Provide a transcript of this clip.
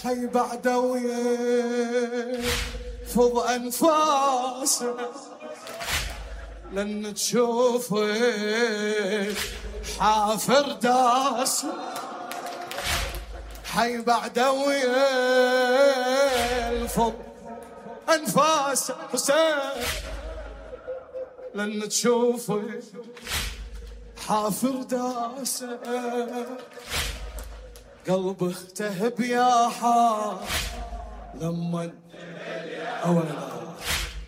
حي بعدوية فض أنفاسه لن تشوفك حافر داسه حي بعدوية الفض أنفاسه حسين لن تشوفك حافر داسه قلبه اختهب يا حار لما أولا